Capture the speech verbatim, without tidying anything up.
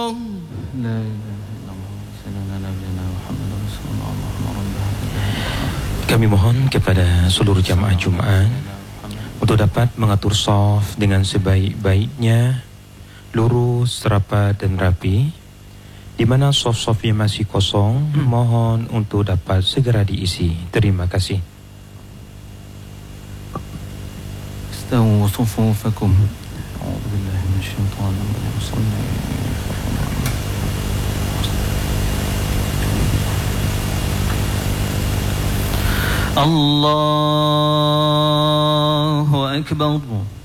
الله لا إله إلا الله سيدنا نبينا محمد رسول الله. Kami mohon kepada seluruh jamaah Jumat untuk dapat mengatur shaf dengan sebaik-baiknya, lurus, rapat dan rapi. Di mana shaf-shaf yang masih kosong, hmm. mohon untuk dapat segera diisi. Terima kasih. Istawu sufufakum. A'udzu billahi minasyaitonir rajim. Allahu Akbar.